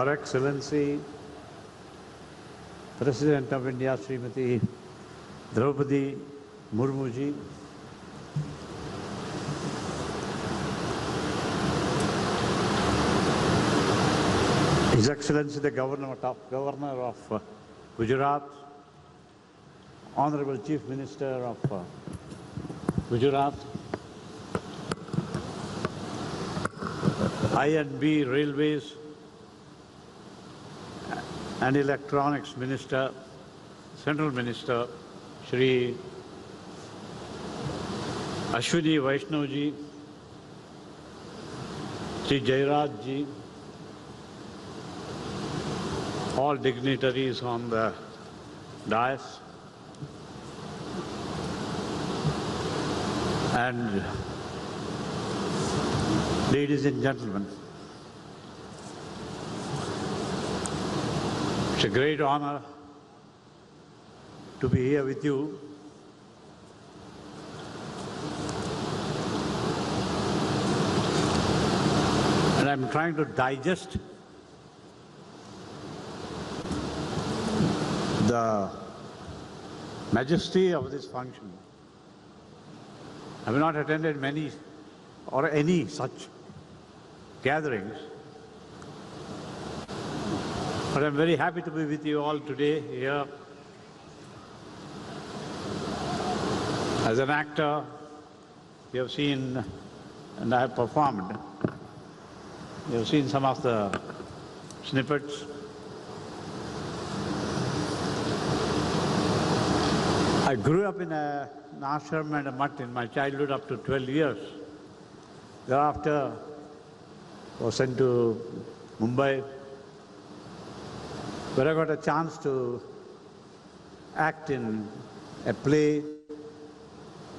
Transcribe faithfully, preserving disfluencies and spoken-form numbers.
Her Excellency, President of India, Srimati Draupadi Murmu ji, His Excellency the Governor of, Governor of uh, Gujarat, Honorable Chief Minister of uh, Gujarat, I and B Railways and Electronics Minister, Central Minister, Shri Ashwini Vaishnav ji, Shri Jairaj ji, all dignitaries on the dais, and ladies and gentlemen, it's a great honor to be here with you. And I'm trying to digest the majesty of this function. I have not attended many or any such gatherings, but I'm very happy to be with you all today here. As an actor, you have seen, and I have performed, you have seen some of the snippets. I grew up in a, an ashram and a mutt in my childhood up to twelve years. Thereafter, I was sent to Mumbai, where I got a chance to act in a play